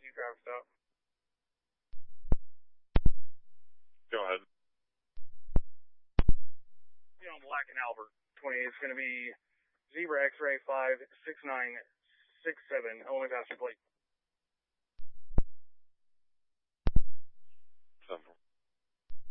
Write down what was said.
traffic stop. Go ahead. You know, Black and Albert 20. It's going to be Zebra X-ray 56967. Only passenger plate. 7.